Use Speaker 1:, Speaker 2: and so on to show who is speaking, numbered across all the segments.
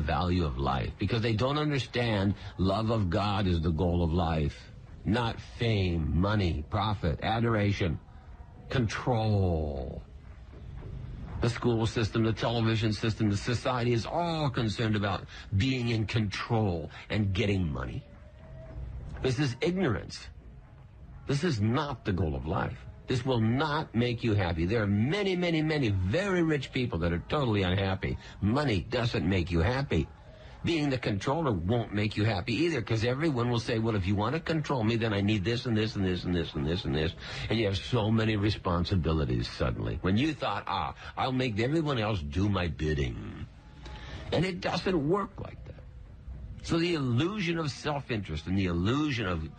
Speaker 1: value of life because they don't understand love of God is the goal of life, not fame, money, profit, adoration, control. The school system, the television system, the society is all concerned about being in control and getting money. This is ignorance. This is not the goal of life. This will not make you happy. There are many, many, many very rich people that are totally unhappy. Money doesn't make you happy. Being the controller won't make you happy either, because everyone will say, well, if you want to control me, then I need this and this and this and this and this and this. And you have so many responsibilities suddenly. When you thought, I'll make everyone else do my bidding. And it doesn't work like that. So the illusion of self-interest and the illusion of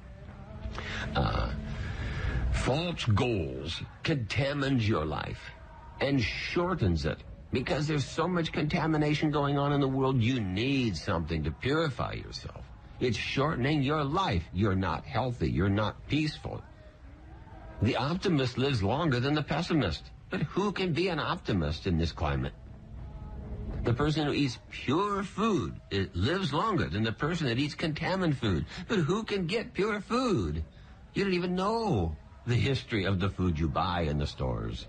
Speaker 1: false goals contamines your life and shortens it. Because there's so much contamination going on in the world, you need something to purify yourself. It's shortening your life. You're not healthy. You're not peaceful. The optimist lives longer than the pessimist. But who can be an optimist in this climate? The person who eats pure food, it lives longer than the person that eats contaminated food. But who can get pure food? You don't even know the history of the food you buy in the stores.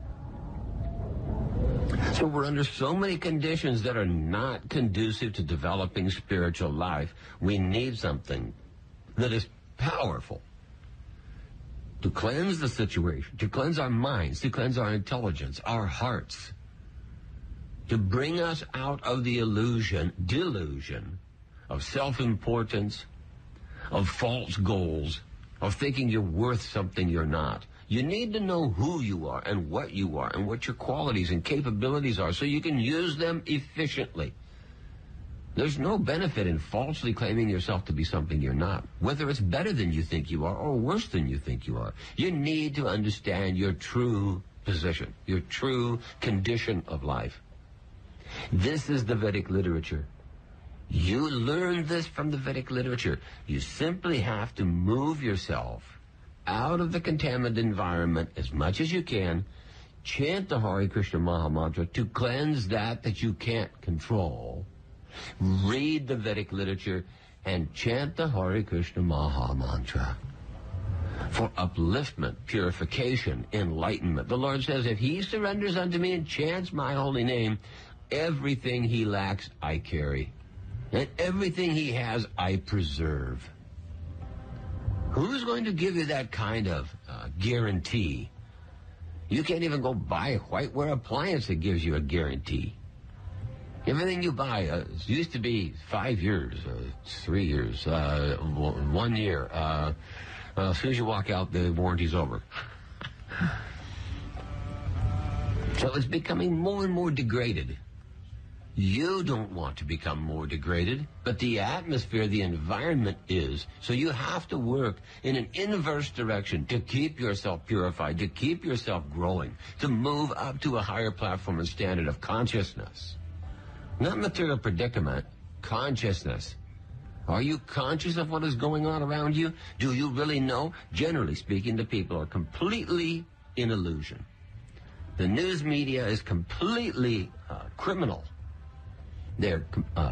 Speaker 1: So we're under so many conditions that are not conducive to developing spiritual life. We need something that is powerful to cleanse the situation, to cleanse our minds, to cleanse our intelligence, our hearts, to bring us out of the delusion of self-importance, of false goals, of thinking you're worth something you're not. You need to know who you are and what your qualities and capabilities are so you can use them efficiently. There's no benefit in falsely claiming yourself to be something you're not, whether it's better than you think you are or worse than you think you are. You need to understand your true position, your true condition of life. This is the Vedic literature. You learn this from the Vedic literature. You simply have to move yourself out of the contaminated environment as much as you can, chant the Hare Krishna Maha Mantra to cleanse that you can't control, read the Vedic literature, and chant the Hare Krishna Maha Mantra for upliftment, purification, enlightenment. The Lord says, if he surrenders unto me and chants my holy name, everything he lacks I carry, and everything he has I preserve. Who's going to give you that kind of guarantee? You can't even go buy a whiteware appliance that gives you a guarantee. Everything you buy used to be 5 years, 3 years, 1 year. As soon as you walk out, the warranty's over. So it's becoming more and more degraded. You don't want to become more degraded, but the atmosphere, the environment is. So you have to work in an inverse direction to keep yourself purified, to keep yourself growing, to move up to a higher platform and standard of consciousness. Not material predicament, consciousness. Are you conscious of what is going on around you? Do you really know? Generally speaking, the people are completely in illusion. The news media is completely criminal. They're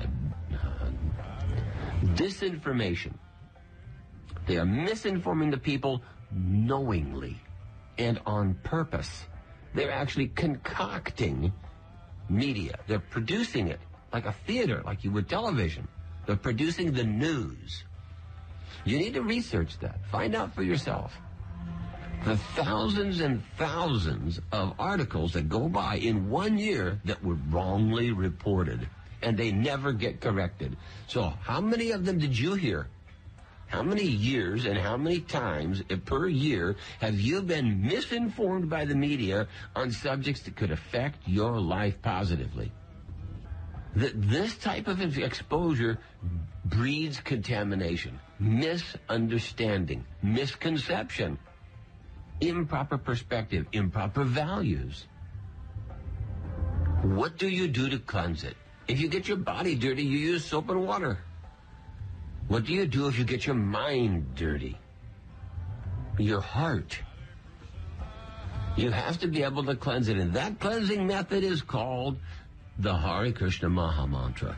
Speaker 1: disinformation. They are misinforming the people knowingly and on purpose. They're actually concocting media. They're producing it like a theater, like you would television. They're producing the news. You need to research that. Find out for yourself. The thousands and thousands of articles that go by in 1 year that were wrongly reported, and they never get corrected. So how many of them did you hear? How many years and how many times per year have you been misinformed by the media on subjects that could affect your life positively? This type of exposure breeds contamination, misunderstanding, misconception, improper perspective, improper values. What do you do to cleanse it? If you get your body dirty, you use soap and water. What do you do if you get your mind dirty? Your heart. You have to be able to cleanse it, and that cleansing method is called the Hare Krishna Maha Mantra.